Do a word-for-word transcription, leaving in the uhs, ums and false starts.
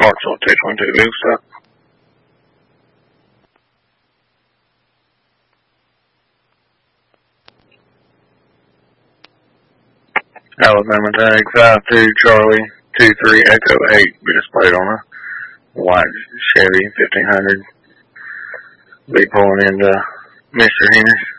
Hartsville two twenty-two, Big Stop. Alabama tag five two Charlie two three Echo eight, displayed on a white Chevy fifteen hundred. Be pulling into Mister Henry.